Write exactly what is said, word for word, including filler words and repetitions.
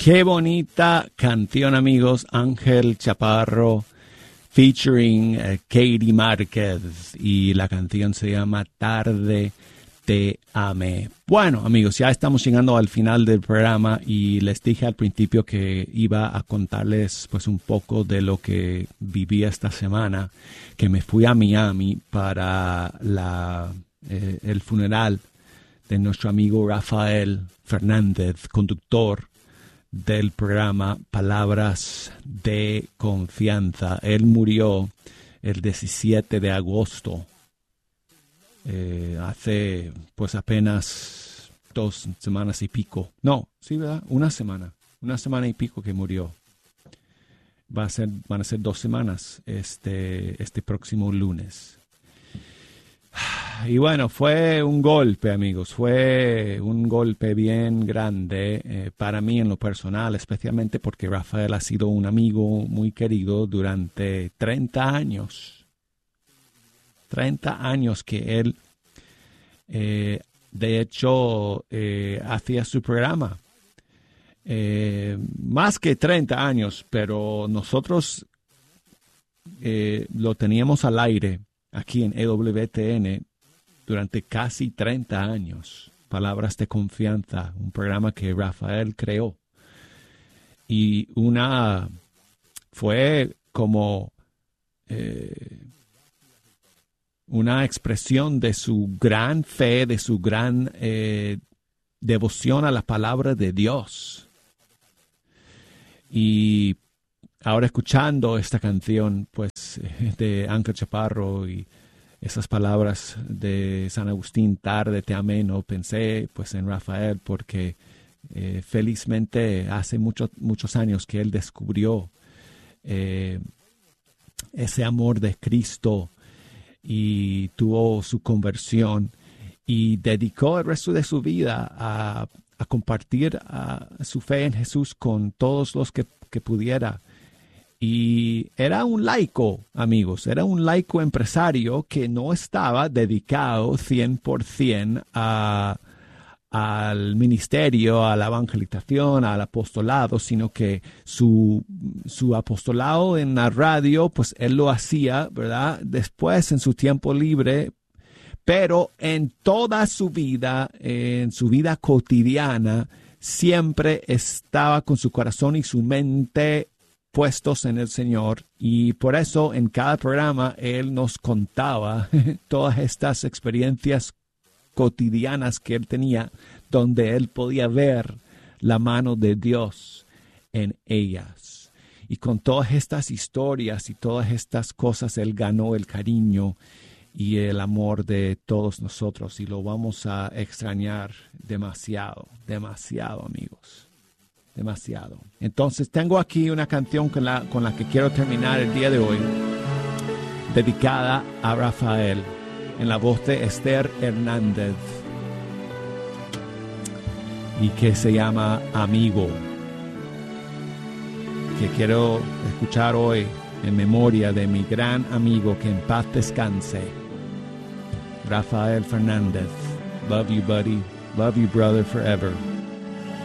Qué bonita canción, amigos. Ángel Chaparro featuring uh, Katie Márquez, y la canción se llama Tarde te amé. Bueno, amigos, ya estamos llegando al final del programa y les dije al principio que iba a contarles pues un poco de lo que viví esta semana, que me fui a Miami para la, eh, el funeral de nuestro amigo Rafael Fernández, conductor del programa Palabras de Confianza. Él murió el diecisiete de agosto, eh, hace pues apenas dos semanas y pico. No, sí, ¿verdad? Una semana, una semana y pico que murió. Va a ser, van a ser dos semanas este, este próximo lunes. Y bueno, fue un golpe, amigos, fue un golpe bien grande eh, para mí en lo personal, especialmente porque Rafael ha sido un amigo muy querido durante treinta años. treinta años que él, eh, de hecho, eh, hacía su programa. Eh, más que treinta años, pero nosotros eh, lo teníamos al aire aquí en E W T N durante casi treinta años. Palabras de Confianza, un programa que Rafael creó. Y una fue como eh, una expresión de su gran fe, de su gran eh, devoción a la palabra de Dios. Y ahora escuchando esta canción, pues, de Ángel Chaparro y esas palabras de San Agustín, Tarde te amé, no pensé pues en Rafael, porque eh, felizmente hace muchos muchos años que él descubrió eh, ese amor de Cristo y tuvo su conversión y dedicó el resto de su vida a, a compartir a su fe en Jesús con todos los que, que pudiera. Y era un laico, amigos, era un laico empresario que no estaba dedicado cien por ciento a, al ministerio, a la evangelización, al apostolado, sino que su, su apostolado en la radio, pues él lo hacía, ¿verdad? Después en su tiempo libre, pero en toda su vida, en su vida cotidiana, siempre estaba con su corazón y su mente puestos en el Señor, y por eso en cada programa él nos contaba todas estas experiencias cotidianas que él tenía, donde él podía ver la mano de Dios en ellas. Y con todas estas historias y todas estas cosas él ganó el cariño y el amor de todos nosotros, y lo vamos a extrañar demasiado, demasiado, amigos. Demasiado. Entonces tengo aquí una canción con la, con la que quiero terminar el día de hoy, dedicada a Rafael, en la voz de Esther Hernández, y que se llama Amigo, que quiero escuchar hoy en memoria de mi gran amigo, que en paz descanse, Rafael Fernández. Love you, buddy. Love you, brother, forever.